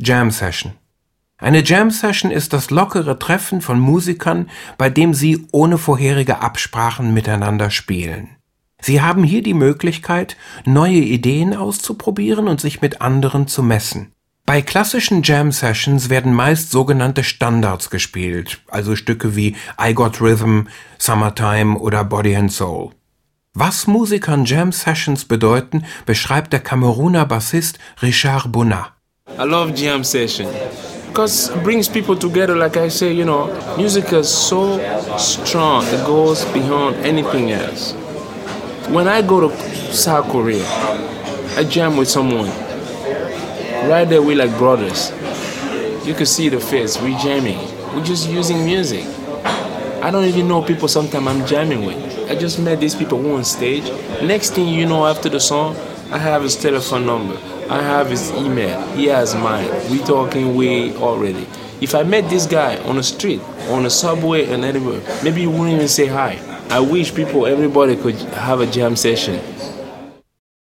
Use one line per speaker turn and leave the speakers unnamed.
Jam Session. Eine Jam Session ist das lockere Treffen von Musikern, bei dem sie ohne vorherige Absprachen miteinander spielen. Sie haben hier die Möglichkeit, neue Ideen auszuprobieren und sich mit anderen zu messen. Bei klassischen Jam-Sessions werden meist sogenannte Standards gespielt, also Stücke wie I Got Rhythm, Summertime oder Body and Soul. Was Musikern Jam-Sessions bedeuten, beschreibt der Kameruner Bassist Richard Bonnat.
I love jam session because it brings people together. Like I say, music is so strong, it goes beyond anything else. When I go to South Korea, I jam with someone. Right there, we like brothers. You can see the face, we jamming. We're just using music. I don't even know people sometimes I'm jamming with. I just met these people on stage. Next thing you know, after the song, I have his telephone number. I have his email. He has mine. We talking way already. If I met this guy on the street, on the subway and anywhere, maybe you wouldn't even say hi. I wish everybody could have a jam session.